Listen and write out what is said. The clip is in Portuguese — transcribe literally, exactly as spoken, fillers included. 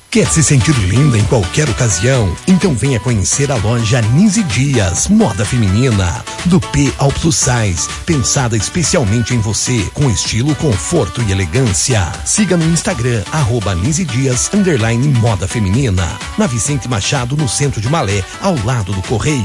Quer se sentir linda em qualquer ocasião? Então venha conhecer a loja Nise Dias, moda feminina. Do P ao Plus Size, pensada especialmente em você, com estilo, conforto e elegância. Siga no Instagram, arroba Nise Dias, underline moda feminina. Na Vicente Machado, no centro de Malé, ao lado do Correio.